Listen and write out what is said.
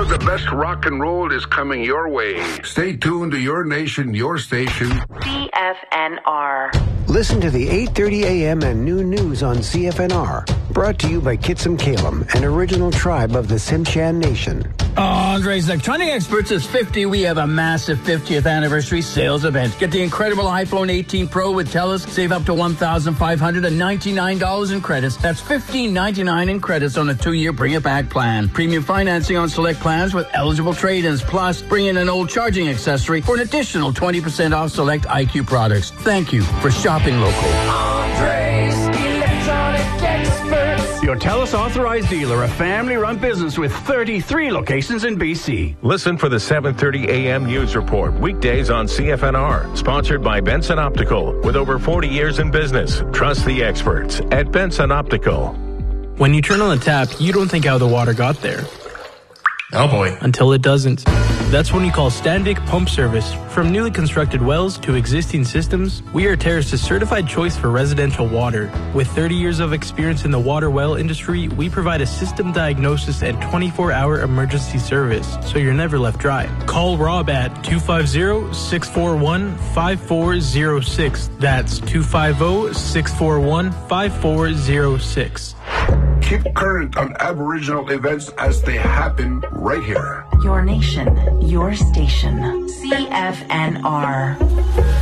the best rock and roll is coming your way. Stay tuned to your nation, your station. CFNR. Listen to the 8:30 a.m. and noon news on CFNR. Brought to you by Kitsum Kalem, an original tribe of the Tsimshian Nation. Andre's Electronic Experts is 50. We have a massive 50th anniversary sales event. Get the incredible iPhone 18 Pro with TELUS. Save up to $1,599 in credits. That's $1,599 in credits on a 2-year Bring It Back plan. Premium financing on select plans with eligible trade-ins. Plus, bring in an old charging accessory for an additional 20% off select IQ products. Thank you for shopping local. Andre's Electronic Experts. Your TELUS authorized dealer, a family-run business with 33 locations in BC. Listen for the 7:30 a.m. news report weekdays on CFNR. Sponsored by Benson Optical. With over 40 years in business, trust the experts at Benson Optical. When you turn on the tap, you don't think how the water got there. Oh boy. Until it doesn't. That's when you call Standig Pump Service. From newly constructed wells to existing systems, we are Terrace's certified choice for residential water. With 30 years of experience in the water well industry, we provide a system diagnosis and 24-hour emergency service, so you're never left dry. Call Rob at 250-641-5406. That's 250-641-5406. Keep current on Aboriginal events as they happen right here. Your nation, your station. CFNR.